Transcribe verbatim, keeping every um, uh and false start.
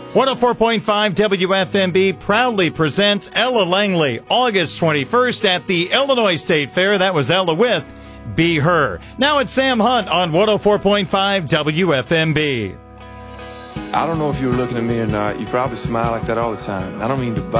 one oh four point five W F M B proudly presents Ella Langley, August twenty-first at the Illinois State Fair. That was Ella with Be Her. Now it's Sam Hunt on one oh four point five W F M B. I don't know if you were looking at me or not. You probably smile like that all the time. I don't mean to bother